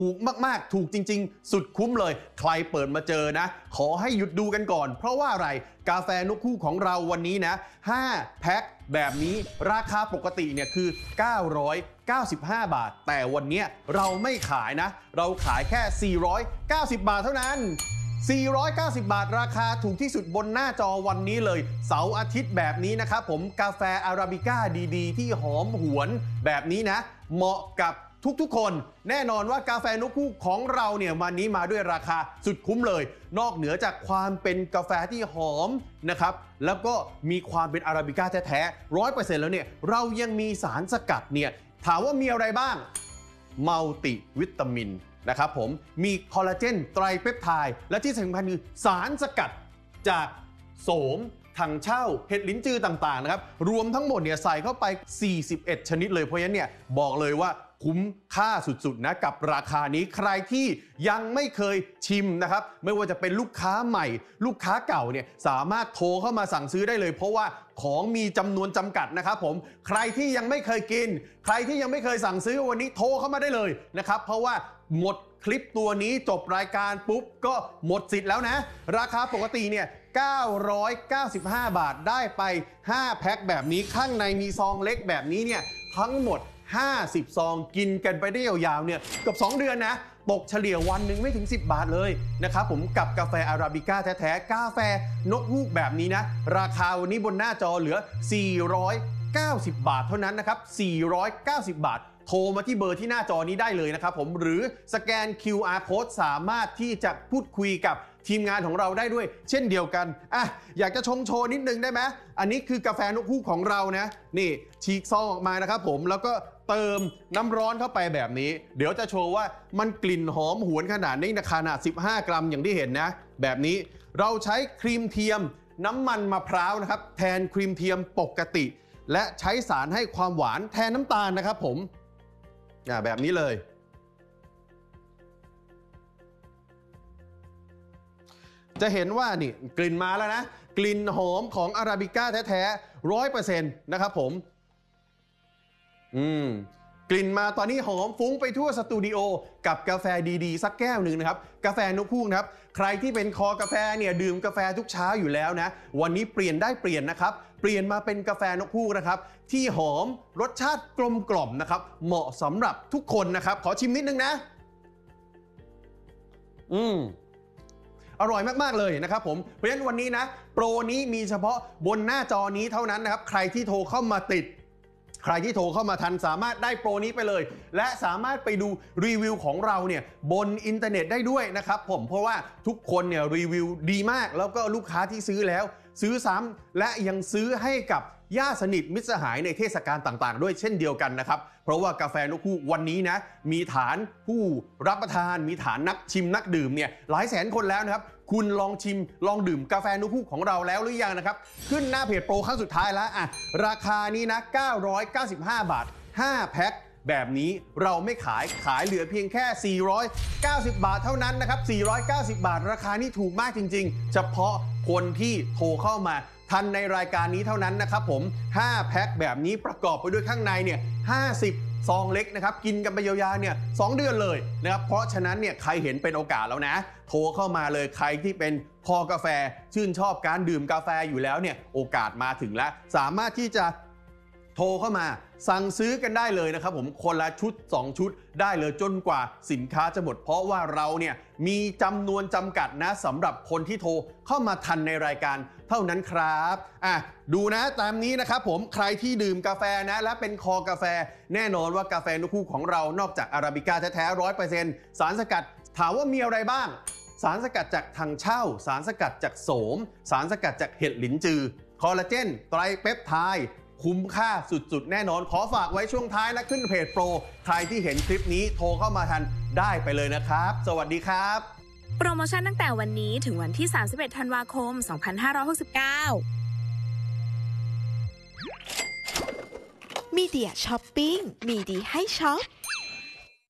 ถูกมากๆถูกจริงๆสุดคุ้มเลยใครเปิดมาเจอนะขอให้หยุดดูกันก่อนเพราะว่าอะไรกาแฟนกฮูกของเราวันนี้นะ5แพ็คแบบนี้ราคาปกติเนี่ยคือ995 บาทแต่วันนี้เราไม่ขายนะเราขายแค่490 บาทเท่านั้น490 บาทราคาถูกที่สุดบนหน้าจอวันนี้เลยเสาร์อาทิตย์แบบนี้นะครับผมกาแฟอาราบิก้าดีๆที่หอมหวนแบบนี้นะเหมาะกับทุกๆคนแน่นอนว่ากาแฟนกฮูกของเราเนี่ยวันนี้มาด้วยราคาสุดคุ้มเลยนอกเหนือจากความเป็นกาแฟที่หอมนะครับแล้วก็มีความเป็นอาราบิก้าแท้ๆ 100% แล้วเนี่ยเรายังมีสารสกัดเนี่ยถามว่ามีอะไรบ้างมัลติวิตามินนะครับผมมีคอลลาเจนไตรเปปไทด์และที่สำคัญคือสารสกัดจากโสมถังเช่าเห็ดลิ้นจือต่างๆนะครับรวมทั้งหมดเนี่ยใส่เข้าไป41ชนิดเลยเพราะฉะนั้นเนี่ยบอกเลยว่าคุ้มค่าสุดๆนะกับราคานี้ใครที่ยังไม่เคยชิมนะครับไม่ว่าจะเป็นลูกค้าใหม่ลูกค้าเก่าเนี่ยสามารถโทรเข้ามาสั่งซื้อได้เลยเพราะว่าของมีจำนวนจำกัดนะครับผมใครที่ยังไม่เคยกินใครที่ยังไม่เคยสั่งซื้อวันนี้โทรเข้ามาได้เลยนะครับเพราะว่าหมดคลิปตัวนี้จบรายการปุ๊บก็หมดสิทธิ์แล้วนะราคาปกติเนี่ย995 บาทได้ไป5แพ็คแบบนี้ข้างในมีซองเล็กแบบนี้เนี่ยทั้งหมด50ซองกินกันไปได้ยาวๆเนี่ยเกือบ2 เดือนนะตกเฉลี่ยวันหนึ่งไม่ถึง10 บาทเลยนะครับผมกับกาแฟอาราบิก้าแท้ๆกาแฟนกฮูกแบบนี้นะราคาวันนี้บนหน้าจอเหลือ490 บาทเท่านั้นนะครับ490 บาทโทรมาที่เบอร์ที่หน้าจอนี้ได้เลยนะครับผมหรือสแกน QR Code สามารถที่จะพูดคุยกับทีมงานของเราได้ด้วยเช่นเดียวกันอยากจะชงโชว์นิดนึงได้ไหมอันนี้คือกาแฟนกฮูกของเรานะนี่ฉีกซองออกมานะครับผมแล้วก็เติมน้ำร้อนเข้าไปแบบนี้เดี๋ยวจะโชว์ว่ามันกลิ่นหอมหวนขนาดนี้นะขนาด15 กรัมอย่างที่เห็นนะแบบนี้เราใช้ครีมเทียมน้ำมันมะพร้าวนะครับแทนครีมเทียมปกติและใช้สารให้ความหวานแทนน้ำตาลนะครับผมแบบนี้เลยจะเห็นว่านี่กลิ่นมาแล้วนะกลิ่นหอมของอาราบิก้าแท้ๆ 100% นะครับผมกลิ่นมาตอนนี้หอมฟุ้งไปทั่วสตูดิโอกับกาแฟดีๆสักแก้วหนึ่งนะครับกาแฟนกฮูกนะครับใครที่เป็นคอกาแฟเนี่ยดื่มกาแฟทุกเช้าอยู่แล้วนะวันนี้เปลี่ยนได้เปลี่ยนนะครับเปลี่ยนมาเป็นกาแฟนกฮูกนะครับที่หอมรสชาติกลมกล่อมนะครับเหมาะสำหรับทุกคนนะครับขอชิมนิดนึงนะอร่อยมากๆเลยนะครับผมเพราะฉะนั้นวันนี้นะโปรนี้มีเฉพาะบนหน้าจอนี้เท่านั้นนะครับใครที่โทรเข้ามาติดใครที่โทรเข้ามาทันสามารถได้โปรนี้ไปเลยและสามารถไปดูรีวิวของเราเนี่ยบนอินเทอร์เน็ตได้ด้วยนะครับผมเพราะว่าทุกคนเนี่ยรีวิวดีมากแล้วก็ลูกค้าที่ซื้อแล้วซื้อซ้ำและยังซื้อให้กับญาติสนิทมิตรสหายในเทศกาลต่างๆด้วยเช่นเดียวกันนะครับเพราะว่ากาแฟนกฮูกวันนี้นะมีฐานผู้รับประทานมีฐานนักชิมนักดื่มเนี่ยหลายแสนคนแล้วนะครับคุณลองชิมลองดื่มกาแฟนกฮูกของเราแล้วหรือยังนะครับขึ้นหน้าเพจโปรครั้งสุดท้ายแล้วราคานี้นะ995 บาท5แพ็คแบบนี้เราไม่ขายเหลือเพียงแค่490 บาทเท่านั้นนะครับ490 บาทราคานี่ถูกมากจริงๆเฉพาะคนที่โทรเข้ามาทันในรายการนี้เท่านั้นนะครับผม5แพ็คแบบนี้ประกอบไปด้วยข้างในเนี่ย50ซองเล็กนะครับกินกันไปยาวๆเนี่ย2 เดือนเลยนะครับเพราะฉะนั้นเนี่ยใครเห็นเป็นโอกาสแล้วนะโทรเข้ามาเลยใครที่เป็นคอกาแฟชื่นชอบการดื่มกาแฟอยู่แล้วเนี่ยโอกาสมาถึงแล้วสามารถที่จะโทรเข้ามาสั่งซื้อกันได้เลยนะครับผมคนละชุด2ชุดได้เลยจนกว่าสินค้าจะหมดเพราะว่าเราเนี่ยมีจำนวนจำกัดนะสำหรับคนที่โทรเข้ามาทันในรายการเท่านั้นครับดูนะตามนี้นะครับผมใครที่ดื่มกาแฟนะและเป็นคอกาแฟแน่นอนว่ากาแฟนกฮูกของเรานอกจากอาราบิก้าแท้ๆ 100% สารสกัดถามว่ามีอะไรบ้างสารสกัดจากถังเช่าสารสกัดจากโสมสารสกัดจากเห็ดลิ้นจือคอลลาเจนไตรเปปไทด์คุ้มค่าสุดๆแน่นอนขอฝากไว้ช่วงท้ายนะขึ้นเพจโปรใครที่เห็นคลิปนี้โทรเข้ามาทันได้ไปเลยนะครับสวัสดีครับโปรโมชั่นตั้งแต่วันนี้ถึงวันที่31 ธันวาคม 2569 มีเดียช้อปปิ้งมีดีให้ช็อป